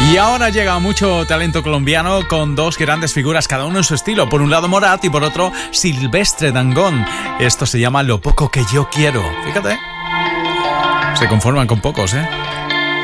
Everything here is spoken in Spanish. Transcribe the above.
Y ahora llega mucho talento colombiano con dos grandes figuras, cada uno en su estilo. Por un lado Morat y por otro Silvestre Dangond. Esto se llama Lo poco que yo quiero. Fíjate. Se conforman con pocos, ¿eh?